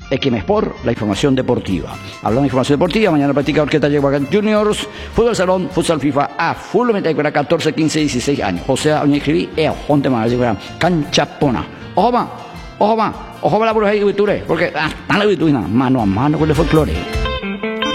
Sport, la información deportiva. Hablando de información deportiva, mañana practica Orquesta Yeguacán Juniors, Fútbol Salón, Futsal FIFA A, Full Metal 14, 15, 16 años. José Oña escribí, Jonte más, Canchapona. Ojo va la por ahí, porque, mano a mano con el folclore.